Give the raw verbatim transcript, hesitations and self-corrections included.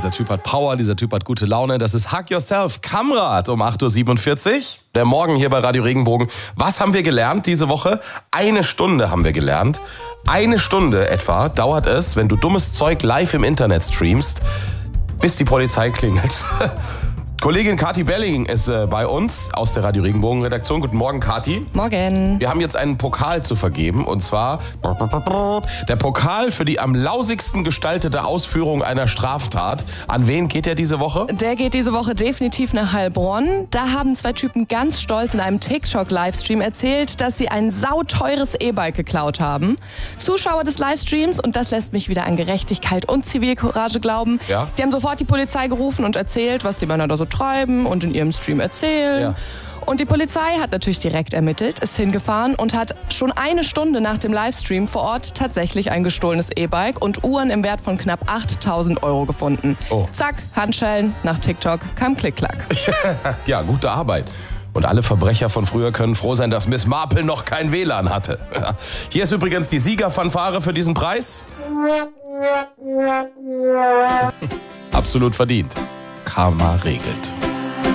dieser Typ hat Power, dieser Typ hat gute Laune. Das ist Hug Yourself, Kamrat um acht Uhr siebenundvierzig. Der Morgen hier bei Radio Regenbogen. Was haben wir gelernt diese Woche? Eine Stunde haben wir gelernt. Eine Stunde etwa dauert es, wenn du dummes Zeug live im Internet streamst, bis die Polizei klingelt. Kollegin Kathi Belling ist äh, bei uns aus der Radio Regenbogen Redaktion. Guten Morgen, Kathi. Morgen. Wir haben jetzt einen Pokal zu vergeben und zwar der Pokal für die am lausigsten gestaltete Ausführung einer Straftat. An wen geht der diese Woche? Der geht diese Woche definitiv nach Heilbronn. Da haben zwei Typen ganz stolz in einem TikTok-Livestream erzählt, dass sie ein sauteures E-Bike geklaut haben. Zuschauer des Livestreams, und das lässt mich wieder an Gerechtigkeit und Zivilcourage glauben, ja? die haben sofort die Polizei gerufen und erzählt, was die Männer da so treiben und in ihrem Stream erzählen. Ja. Und die Polizei hat natürlich direkt ermittelt, ist hingefahren und hat schon eine Stunde nach dem Livestream vor Ort tatsächlich ein gestohlenes E-Bike und Uhren im Wert von knapp achttausend Euro gefunden. Oh. Zack, Handschellen, nach TikTok kam Klick-Klack. Ja, gute Arbeit. Und alle Verbrecher von früher können froh sein, dass Miss Marple noch kein W L A N hatte. Hier ist übrigens die Siegerfanfare für diesen Preis. Absolut verdient. Karma regelt.